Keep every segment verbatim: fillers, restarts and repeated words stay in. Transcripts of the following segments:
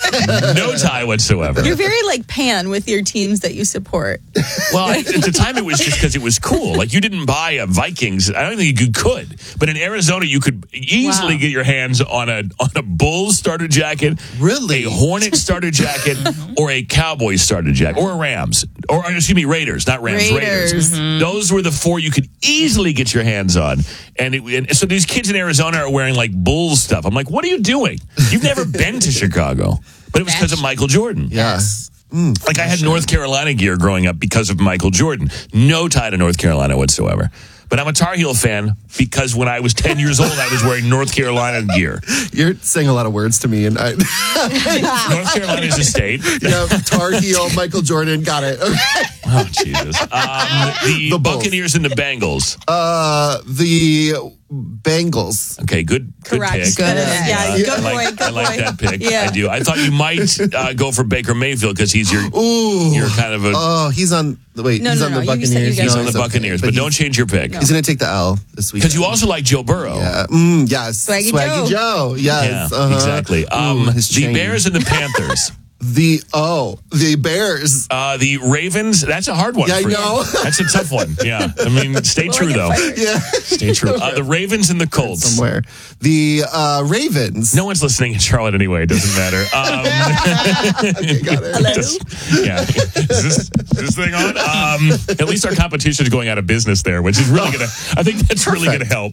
No tie whatsoever. You're very like Pan with your teams that you support. Well, at the time it was just because it was cool. Like you didn't buy a Vikings. I don't think you could. But in Arizona, you could easily Wow. get your hands on a on a Bulls starter jacket, Really? a Hornets starter jacket, or a Cowboys starter jacket, or a Rams, or excuse me, Raiders, not Rams, Raiders. Raiders. Those were the four you could easily get your hands on. And, it, and so these kids in Arizona are wearing like Bulls stuff. I'm like, what are you doing? You've never been to Chicago. But it was because of Michael Jordan. Yes. Like I had North Carolina gear growing up because of Michael Jordan. No tie to North Carolina whatsoever. But I'm a Tar Heel fan because when I was ten years old, I was wearing North Carolina gear. You're saying a lot of words to me, and I. North Carolina is a state. Yeah, Tar Heel, Michael Jordan, got it. Okay. Oh, Jesus. Um, the, The Bulls. Buccaneers and the Bengals. Uh, the Bengals. Okay, good, good Correct. pick. Good. Uh, Yeah, uh, good I boy, like, good I like boy. that pick. Yeah. I do. I thought you might uh, go for Baker Mayfield because he's your, Ooh. you're kind of a, Oh, he's on. Wait, No, he's no, on no, the you said you Buccaneers. guys- he's No, on the it's okay. Buccaneers. But, he's- don't change your pick. He's going to take the L this week. Because you also like Joe Burrow. Yeah. Mm, yes. Swaggy Joe. Joe. Yes. Yeah, uh-huh. exactly. Um, Ooh, his the chain. Bears and the Panthers. The oh, the Bears. Uh, the Ravens, that's a hard one. Yeah, I for you. know. That's a tough one. Yeah. I mean, stay Will I true, get though. fired? Yeah. Stay true. Uh, the Ravens and the Colts. Somewhere. The uh, Ravens. No one's listening in Charlotte anyway. It doesn't matter. Um, Okay, got it. Hello? just- yeah. Is this, is this thing on? Um, at least our competition is going out of business there, which is really going to, I think that's really going to help.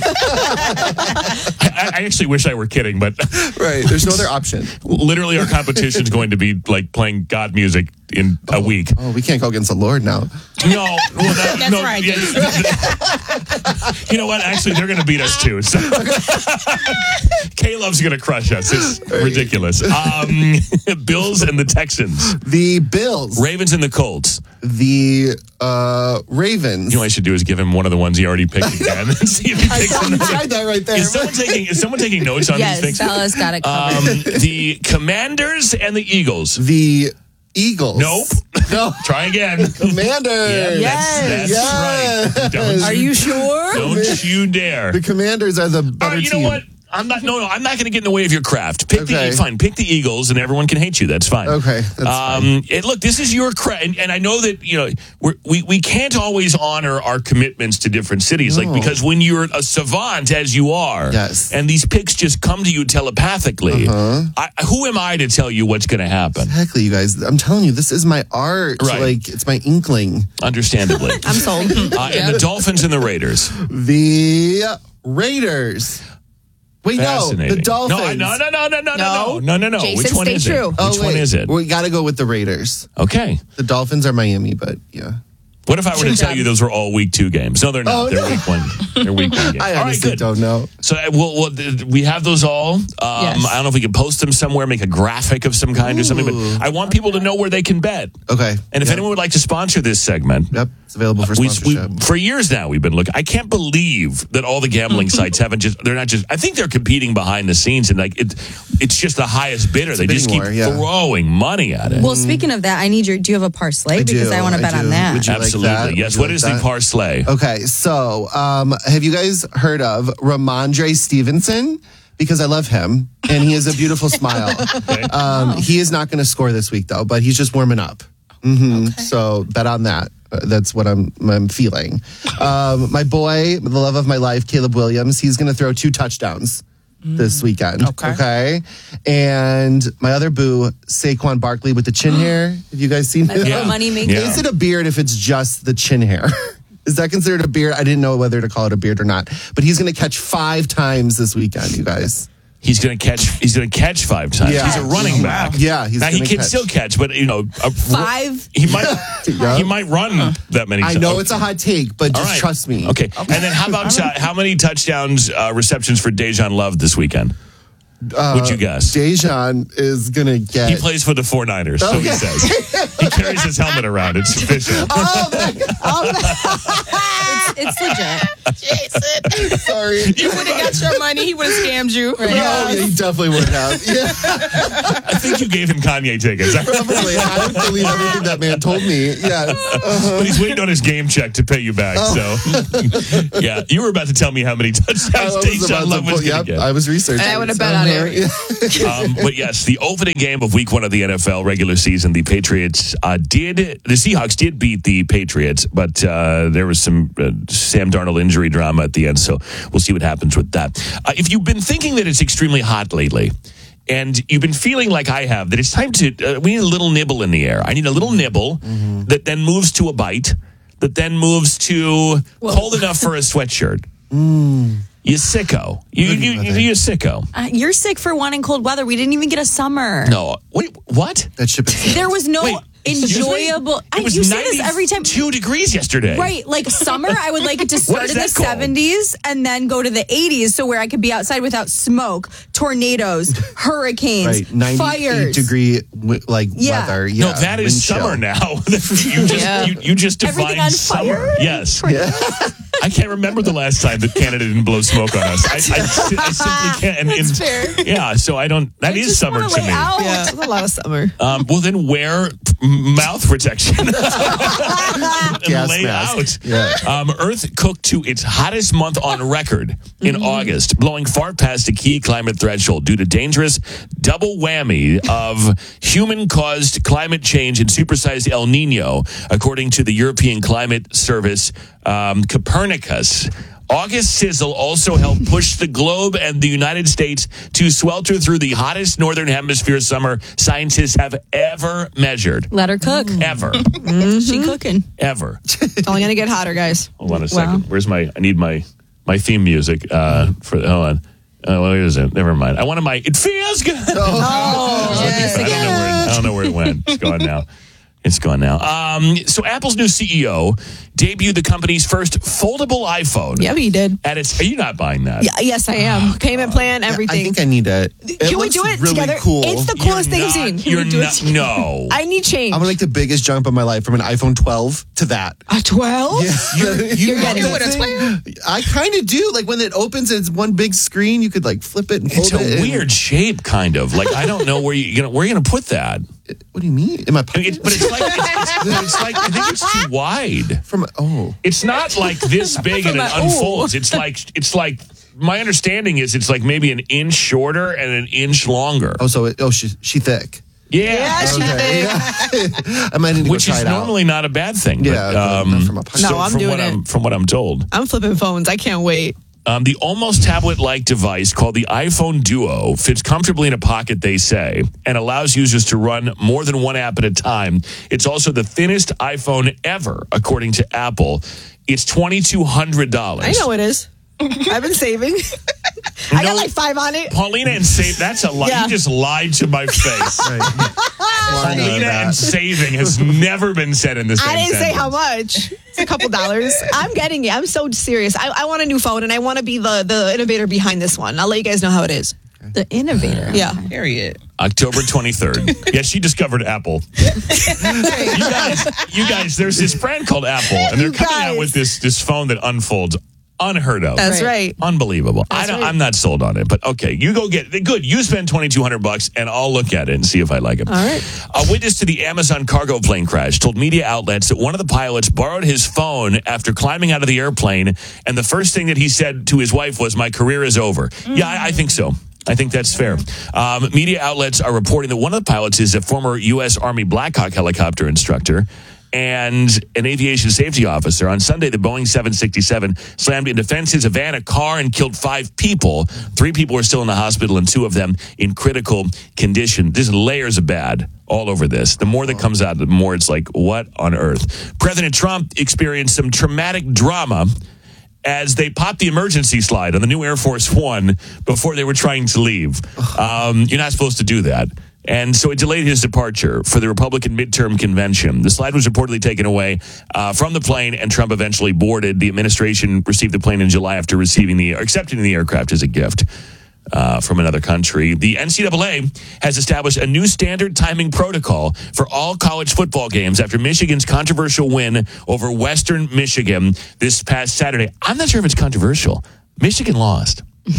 I, I actually wish I were kidding, but Right. There's no other option. literally our competition is going to be like playing God music in a week. Oh, we can't go against the Lord now. No, well, that, That's no, right. yeah, you know what? Actually, they're going to beat us too. So K-Love's going to crush us. It's ridiculous. Um, Bills and the Texans, The Bills. Ravens and the Colts. The uh, Ravens. You know what I should do is give him one of the ones he already picked again and see if he I picks thought you another. tried that right there. Is someone taking? Is someone taking notes on Yes, these things? Bella's got it covered. Um, the Commanders and the Eagles. The Eagles. Nope. No. Try again. Commanders. Yeah, that's, that's Yes. right. Don't Are you sure? Don't you dare. The Commanders are the All better right, you know team. what? I'm not. No, no. I'm not going to get in the way of your craft. Pick Okay. the fine. Pick the Eagles, and everyone can hate you. That's fine. Okay, that's um, it, look, this is your craft, and, and I know that you know we're, we we can't always honor our commitments to different cities, like No. because when you're a savant as you are, Yes. and these picks just come to you telepathically. Uh-huh. I, who am I to tell you what's going to happen? Exactly, you guys. I'm telling you, this is my art. Right. Like, it's my inkling. Understandably, I'm sold. uh, and the Dolphins and the Raiders. The Raiders. Wait, no, Fascinating. the Dolphins. No, no, no, no, no, no, no, No. no, no, no. Jason, Which one stay is true. it? Oh, Which wait. one is it? We got to go with the Raiders. Okay. The Dolphins are Miami, but yeah. What if I were to Good tell job. you those were all week two games? No, they're not. Oh, they're no. week one. They're week one games. I all right, honestly good. don't know. So uh, we'll, we'll, th- we have those all. Um, Yes. I don't know if we can post them somewhere, make a graphic of some kind or something. But Ooh. I want people to know where they can bet. Okay. And if Yep. anyone would like to sponsor this segment, Yep, it's available for we, sponsorship. we, for years now we've been looking. I can't believe that all the gambling sites haven't just. They're not just. I think they're competing behind the scenes and like it. It's just the highest bidder. They just bidding keep war, yeah. throwing money at it. Well, speaking of that, I need your. Do you have a parsley? I Because do, I want to I bet do. on that. Would you like Absolutely. that? Yes. Would you What like is that? the parsley? Okay, so um, have you guys heard of Ramondre Stevenson? Because I love him, and he has a beautiful smile. Okay. Um, he is not going to score this week, though, but he's just warming up. hmm So bet on that. Uh, that's what I'm I'm feeling. Um, my boy, the love of my life, Caleb Williams, he's going to throw two touchdowns this weekend. Okay. Okay. And my other boo, Saquon Barkley with the chin hair. Have you guys seen My him? little Yeah. money maker. Yeah. Is it a beard if it's just the chin hair? Is that considered a beard? I didn't know whether to call it a beard or not. But he's going to catch five times this weekend, you guys. He's going to catch. He's going to catch five times. Yeah. He's a running back. Yeah, he's now he gonna can catch. still catch, but you know, a, Five? He might. Yeah. He might run that many. I times. know it's a hot take, but All just right. trust me. Okay. And then how about uh, how many touchdowns, uh, receptions for Dejan Love this weekend? Would you guess? Dejan is going to get... He plays for the 49ers, so he Okay. says. He carries his helmet around. It's official. Oh, my God. It's legit. Jason, Sorry. you would have got your money. He would have scammed you. No, yeah, he definitely would have. Yeah. I think you gave him Kanye tickets. Probably. I would believe everything that man told me. Yes. Uh-huh. But he's waiting on his game check to pay you back. Oh. So, yeah, you were about to tell me how many touchdowns Tayshaun Love was going to yep, get. I was researching. I would have bet on it. um, but yes, the opening game of week one of the N F L regular season, the Patriots uh, did, the Seahawks did beat the Patriots, but uh, there was some uh, Sam Darnold injury drama at the end, so we'll see what happens with that. Uh, if you've been thinking that it's extremely hot lately, and you've been feeling like I have, that it's time to, uh, we need a little nibble in the air. I need a little nibble mm-hmm. that then moves to a bite, that then moves to Whoa. cold enough for a sweatshirt. Mm. You sicko. You, you, you, you're a sicko. Uh, you're sick for wanting cold weather. We didn't even get a summer. No. Wait, what? That ship is There was no Wait, enjoyable. I, it was you say this every time. Two degrees yesterday. Right. Like summer, I would like it to start in the called? seventies and then go to the eighties. So where I could be outside without smoke, tornadoes, hurricanes, right. fires. degree like Yeah. weather. Yeah. No, that is Wind summer chill. now. you just Yeah. you, you just Everything defined on summer. fire? Yes. Yeah. I can't remember the last time that Canada didn't blow smoke on us. I, I, si- I simply can't. And, That's and- fair. Yeah, so I don't. That I is just summer wanna to lay me. out. Yeah, it's a lot of summer. Um, well, then wear mouth protection and Gas lay mask. out. Yeah. Um, Earth cooked to its hottest month on record in Mm-hmm. August, blowing far past the key climate threshold due to dangerous double whammy of human-caused climate change and supersized El Nino, according to the European Climate Service, um, Copernicus. August sizzle also helped push the globe and the United States to swelter through the hottest northern hemisphere summer scientists have ever measured. Let her cook. Ever. She cooking. Ever. It's only going to get hotter, guys. Hold on a second. Wow. Where's my, I need my, my theme music uh, for, hold on. Uh, what is it? Never mind. I wanted my, it feels good. Oh, yes. I don't know where it, I don't know where it went. It's gone now. It's gone now. Um, so Apple's new C E O debuted the company's first foldable iPhone. Yeah, but you did. At its, are you not buying that? Yeah, yes, I am. Payment plan, I everything. think I need it. It Can we looks do it really together? cool. It's the coolest thing You're I've seen. not- Can You're we do not, it? no. I need change. I'm gonna make the biggest jump of my life from an iPhone twelve to that. A twelve? You're, You're getting it. I kind of do. Like when it opens, and it's one big screen. You could like flip it and fold It's a it. and- weird shape, kind of. Like, I don't know where you gonna where you gonna put that. What do you mean? In my I pocket? mean, it's, but it's like it's, it's, it's like I think it's too wide. From oh, It's not like this big and it unfolds. It's like it's like my understanding is it's like maybe an inch shorter and an inch longer. oh, so it, oh, she she thick. Yeah. Yeah, she Okay. did. I might need to Which go try is it out. normally not a bad thing. Yeah, but, um, not from a pocket. No, so I'm from doing what it. I'm, from what I'm told. I'm flipping phones. I can't wait. Um, the almost tablet-like device called the iPhone Duo fits comfortably in a pocket, they say, and allows users to run more than one app at a time. It's also the thinnest iPhone ever, according to Apple. It's twenty-two hundred dollars. I know it is. I've been saving. I No. got like five on it. Paulina and save, that's a lie. Yeah. You just lied to my face. Right. Why not Paulina that? and saving has never been said in the same I didn't say sentence. how much. It's a couple dollars. I'm getting it. I'm so serious. I, I want a new phone, and I want to be the, the innovator behind this one. I'll let you guys know how it is. The innovator. Yeah. Period. October twenty-third. Yeah, she discovered Apple. you guys, you guys, there's this brand called Apple, and they're You coming out guys. with this this phone that unfolds. Unheard of. That's right. Unbelievable. I don't, right. I'm not sold on it, but okay. You go get it. Good. You spend twenty-two hundred bucks, and I'll look at it and see if I like it. All right. A witness to the Amazon cargo plane crash told media outlets that one of the pilots borrowed his phone after climbing out of the airplane, and the first thing that he said to his wife was, "My career is over." Mm. Yeah, I, I think so. I think that's fair. Um, media outlets are reporting that one of the pilots is a former U S Army Black Hawk helicopter instructor and an aviation safety officer. On Sunday, the Boeing seven sixty-seven slammed into fences, a van, a car, and killed five people. Three people are still in the hospital, and two of them in critical condition. There's layers of bad all over this. The more that comes out, the more it's like, what on earth? President Trump experienced some traumatic drama as they popped the emergency slide on the new Air Force One before they were trying to leave. Um, you're not supposed to do that. And so it delayed his departure for the Republican midterm convention. The slide was reportedly taken away uh, from the plane, and Trump eventually boarded. The administration received the plane in July after receiving the accepting the aircraft as a gift uh, from another country. The N C double A has established a new standard timing protocol for all college football games after Michigan's controversial win over Western Michigan this past Saturday. I'm not sure if it's controversial. Michigan lost.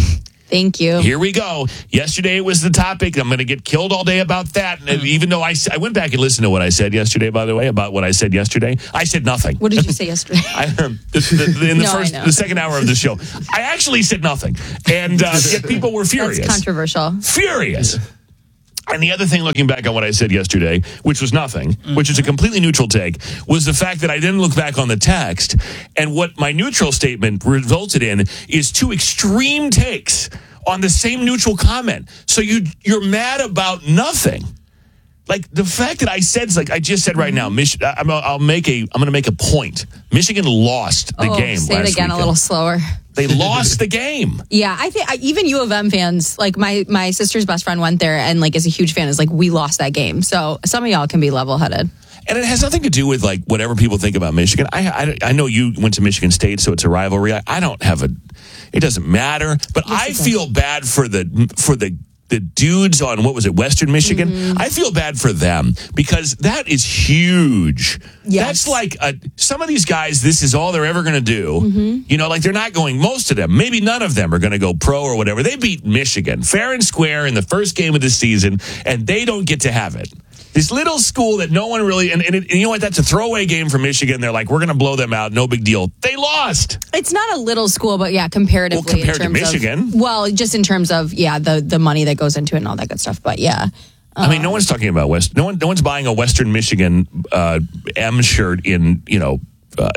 Thank you. Here we go. Yesterday it was the topic. I'm going to get killed all day about that. And even though I, I went back and listened to what I said yesterday, by the way, about what I said yesterday, I said nothing. What did you say yesterday? I, the, the, the, in the No, I first, know. the second hour of the show, I actually said nothing. And uh, yet people were furious. That's controversial. Furious. And the other thing, looking back on what I said yesterday, which was nothing, mm-hmm. which is a completely neutral take, was the fact that I didn't look back on the text. And what my neutral statement resulted in is two extreme takes on the same neutral comment. So you, you're mad about nothing. Like the fact that I said, like I just said right now, Mich- I'm, I'll make a, I'm going to make a point. Michigan lost the oh, game say last it again weekend. a little slower. They lost the game. Yeah, I think I, even U of M fans, like my my sister's best friend went there and like is a huge fan. Is like we lost that game. So some of y'all can be level headed. And it has nothing to do with like whatever people think about Michigan. I, I I know you went to Michigan State, so it's a rivalry. I, I don't have a. It doesn't matter. But Yes, I it does. feel bad for the for the. The dudes on, what was it, Western Michigan? Mm-hmm. I feel bad for them because that is huge. Yes. That's like, a, some of these guys, this is all they're ever going to do. Mm-hmm. You know, like they're not going, most of them, maybe none of them are going to go pro or whatever. They beat Michigan fair and square in the first game of the season, and they don't get to have it. This little school that no one really, and, and, it, and you know what, that's a throwaway game for Michigan. They're like, we're going to blow them out, no big deal. They lost. It's not a little school, but yeah, comparatively. Well, compared in to terms Michigan. Of, well, just in terms of, yeah, the, the money that goes into it and all that good stuff. But yeah. I mean, no one's talking about West. No one, no one's buying a Western Michigan uh, M shirt in, you know, uh,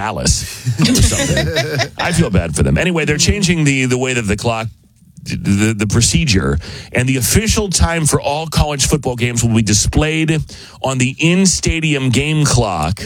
Dallas or something. I feel bad for them. Anyway, they're changing the the way that the clock, the the procedure, and the official time for all college football games will be displayed on the in-stadium game clock.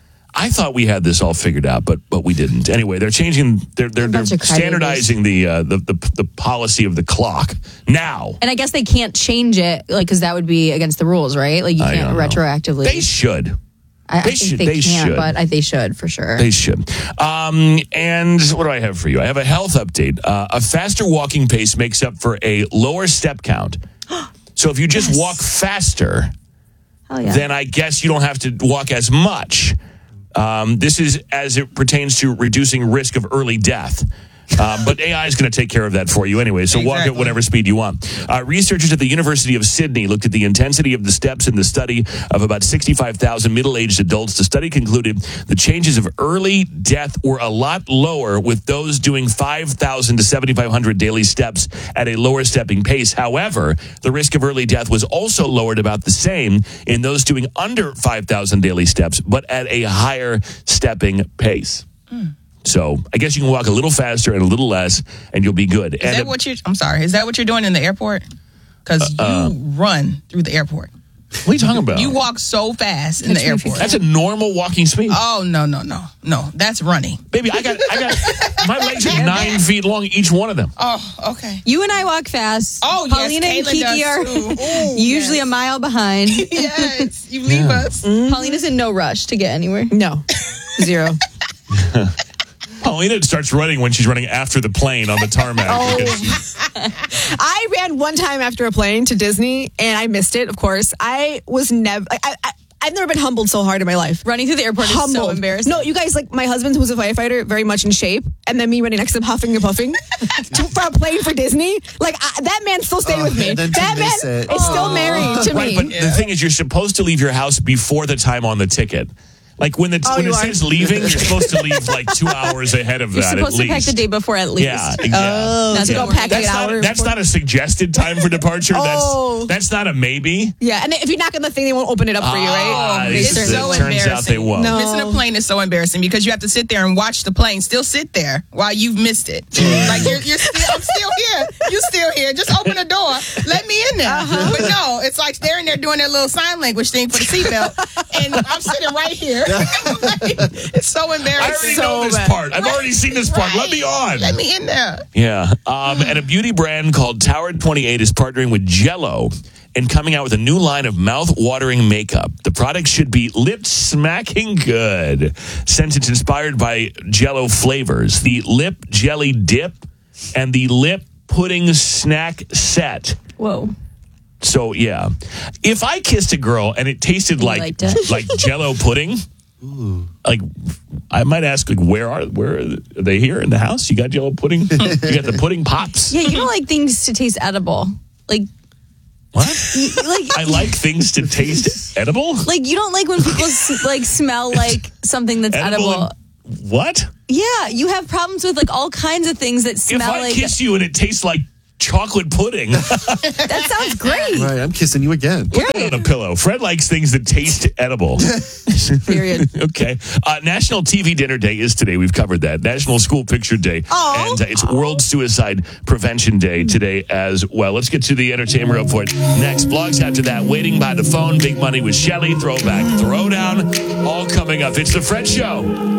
I thought we had this all figured out, but but we didn't. Anyway, they're changing. They're they're, they're bunch of crybabies. standardizing the, uh, the the the policy of the clock now. And I guess they can't change it, like, because that would be against the rules, right? Like, you I can't don't know. retroactively. They should. I, I they think should- they, they can't, should. but I, they should for sure. They should. Um, and what do I have for you? I have a health update. Uh, a faster walking pace makes up for a lower step count. So if you just Yes. walk faster, Hell yeah. then I guess you don't have to walk as much. Um, this is as it pertains to reducing risk of early death. Um, but A I is going to take care of that for you anyway, so walk at Exactly. whatever speed you want. Uh, researchers at the University of Sydney looked at the intensity of the steps in the study of about sixty-five thousand middle-aged adults. The study concluded the changes of early death were a lot lower with those doing five thousand to seventy-five hundred daily steps at a lower stepping pace. However, the risk of early death was also lowered about the same in those doing under five thousand daily steps, but at a higher stepping pace. Mm. So I guess you can walk a little faster and a little less, and you'll be good. Is and that what you? I'm sorry. Is that what you're doing in the airport? Because Uh, you run through the airport. what are you talking about? You walk so fast in the airport. That's a normal walking speed. Oh no no no no! That's running. Baby, I got, I got, my legs are nine feet long, each one of them. Oh okay. You and I walk fast. Oh, yes, Paulina and Caitlin Kiki does are too. Ooh, usually yes. a mile behind. Yes, you leave us. Paulina's in no rush to get anywhere. No, zero. Paulina starts running when she's running after the plane on the tarmac. Oh. because she's- I ran one time after a plane to Disney, and I missed it. Of course, I was never. I, I, I've never been humbled so hard in my life. Running through the airport is so Humbled. embarrassing. No, you guys, like my husband, who's a firefighter, very much in shape, and then me running next to him, huffing and puffing to, for a plane for Disney. Like I, that man still stayed Oh, with me. then to That miss man it. is still married to right, me. but the thing is, you're supposed to leave your house before the time on the ticket. Like when, the, Oh, when it you are? says leaving, you're supposed to leave like two hours ahead of You're that supposed at to pack least. the day before at least. Yeah, exactly. Not to Don't go pack That's it not, hour that's before. not a suggested time for departure. Oh. That's that's not a maybe. Yeah, and if you knock on the thing, they won't open it up for you, Ah, right? They it's- certainly it so turns out they embarrassing. won't. No. Missing a plane is so embarrassing because you have to sit there and watch the plane. Still sit there while you've missed it. Like you're, you're still, I'm still here. You still here. Just open the door. Let me in there. Uh-huh. But no, it's like they're in there doing their little sign language thing for the seatbelt, and I'm sitting right here. It's so I embarrassing. already so know this bad. part. I've already seen this part. Let me on. Let me in there. Yeah. Um, and a beauty brand called Tower twenty-eight is partnering with Jell-O and coming out with a new line of mouth-watering makeup. The product should be lip-smacking good, since it's inspired by Jell-O flavors. The Lip Jelly Dip and the Lip Pudding Snack Set. Whoa. So, yeah. If I kissed a girl and it tasted like, liked it? like Jell-O pudding, Like, I might ask, like, where are where are they here in the house? You got yellow pudding? You got the pudding pops? Yeah, you don't like things to taste edible. Like, What? y- like I like things to taste edible? like you don't like when people s- like smell like something that's edible. Edible and- what? Yeah, you have problems with like all kinds of things that If smell I like. kiss you and it tastes like chocolate pudding, That sounds great. Right, I'm kissing you again. put that on a pillow. Fred likes things that taste edible. Period. Okay. Uh, National T V Dinner Day is today. We've covered that. National School Picture Day. Aw. And uh, it's World Suicide Prevention Day today as well. Let's get to the entertainment report next. Blogs after that. Waiting by the phone. Big Money with Shelley. Throwback. Throwdown. All coming up. It's The Fred Show.